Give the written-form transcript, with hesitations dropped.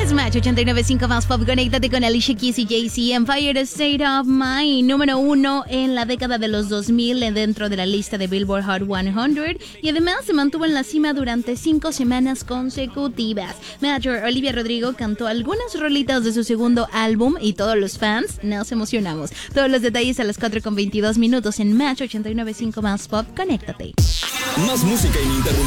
Es Match 89.5 más pop. Conéctate con Alicia Keys y Jay-Z. Empire State of Mind, número 1 en la década de los 2000 dentro de la lista de Billboard Hot 100. Y además se mantuvo en la cima durante 5 semanas consecutivas. Major Olivia Rodrigo cantó algunas rolitas de su segundo álbum y todos los fans nos emocionamos. Todos los detalles a las 4:22 en Match 89.5 más pop. Conéctate. Más música ininterrumpida.